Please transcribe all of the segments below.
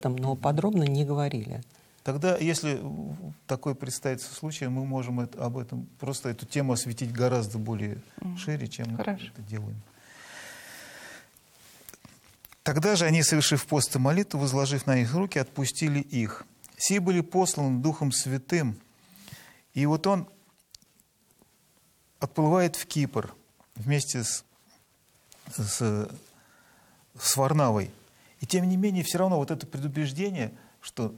но подробно не говорили. Тогда, если такой представится случай, мы можем об этом просто эту тему осветить гораздо более шире, чем мы это делаем. Тогда же они, совершив пост и молитву, возложив на них руки, отпустили их. Сии были посланы Духом Святым. И вот он отплывает в Кипр вместе с Варнавой. И тем не менее, все равно вот это предубеждение, что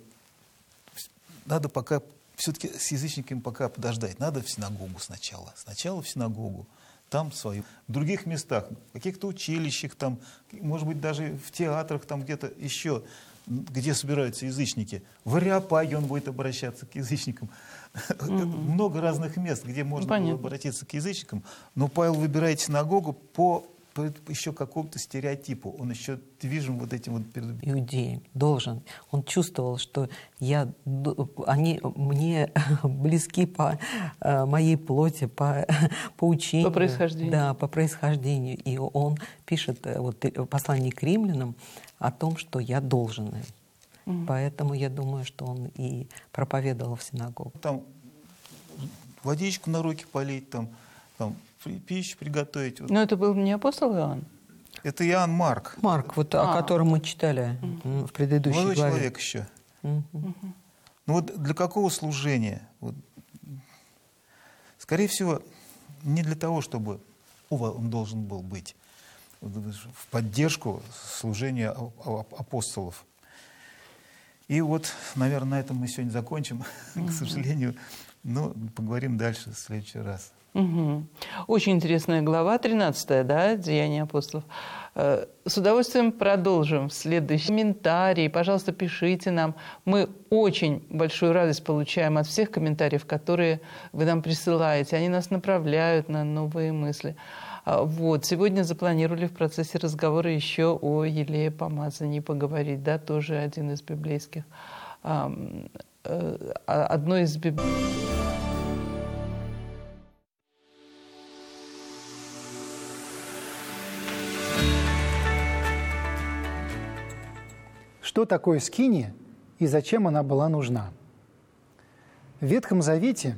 надо пока, все-таки с язычниками пока подождать. Надо в синагогу сначала. Сначала в синагогу. Там свою. В других местах, в каких-то училищах, там, может быть, даже в театрах, там где-то еще, где собираются язычники. В Ареопаге он будет обращаться к язычникам. Много разных мест, где можно было обратиться к язычникам. Но Павел выбирает синагогу по еще какому-то стереотипу. Он еще движим вот этим вот иудеем должен. Он чувствовал, что они мне близки по моей плоти, по учению. По происхождению. Да, по происхождению. И он пишет послание к римлянам о том, что я должен им. Поэтому я думаю, что он и проповедовал в синагогу. Там водичку на руки полить, там пищу приготовить. Но это был не апостол Иоанн? Это Иоанн Марк. Марк, вот о котором мы читали в предыдущей главе. Молодой человек еще. Ну вот для какого служения? Вот, скорее всего, не для того, чтобы он должен был быть в поддержку служения апостолов. И вот, наверное, на этом мы сегодня закончим, к сожалению. Но поговорим дальше в следующий раз. Очень интересная глава, 13, да, «Деяния апостолов». С удовольствием продолжим в следующем комментарии. Пожалуйста, пишите нам. Мы очень большую радость получаем от всех комментариев, которые вы нам присылаете. Они нас направляют на новые мысли. Вот. Сегодня запланировали в процессе разговора еще о елеепомазании поговорить. Да, тоже один из библейских. Одно из Что такое скиния и зачем она была нужна? В Ветхом Завете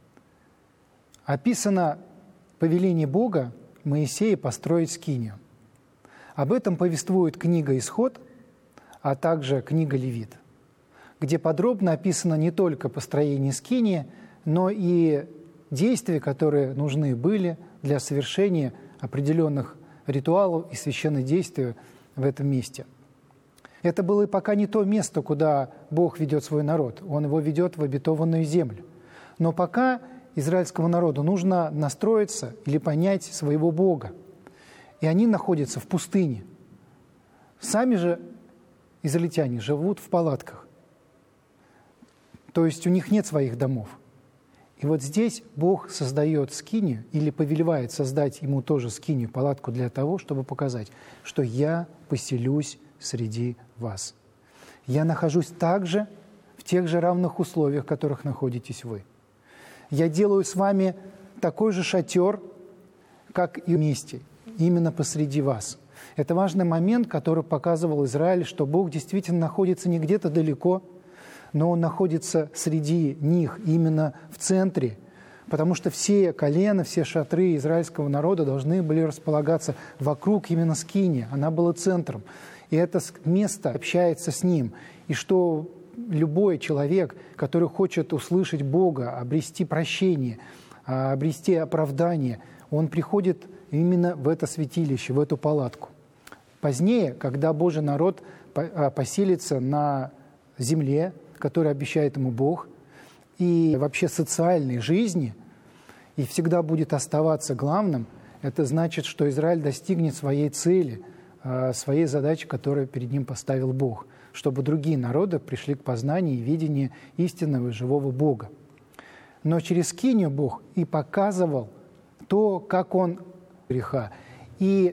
описано повеление Бога Моисея построить скинию. Об этом повествует книга «Исход», а также книга «Левит», где подробно описано не только построение скинии, но и действия, которые нужны были для совершения определенных ритуалов и священных действий в этом месте. Это было пока не то место, куда Бог ведет свой народ. Он его ведет в обетованную землю. Но пока израильскому народу нужно настроиться или понять своего Бога. И они находятся в пустыне. Сами же израильтяне живут в палатках. То есть у них нет своих домов. И вот здесь Бог создает скинию или повелевает создать ему тоже скинию, палатку для того, чтобы показать, что я поселюсь среди вас. Я нахожусь также в тех же равных условиях, в которых находитесь вы. Я делаю с вами такой же шатер, как и вместе, именно посреди вас. Это важный момент, который показывал Израиль, что Бог действительно находится не где-то далеко, но Он находится среди них, именно в центре, потому что все колена, все шатры израильского народа должны были располагаться вокруг именно скинии. Она была центром. И это место общается с Ним. И что любой человек, который хочет услышать Бога, обрести прощение, обрести оправдание, он приходит именно в это святилище, в эту палатку. Позднее, когда Божий народ поселится на земле, которую обещает ему Бог, и вообще социальной жизни, и всегда будет оставаться главным, это значит, что Израиль достигнет своей цели, своей задачи, которую перед ним поставил Бог, чтобы другие народы пришли к познанию и видению истинного и живого Бога. Но через скинию Бог и показывал то, как Он греха. И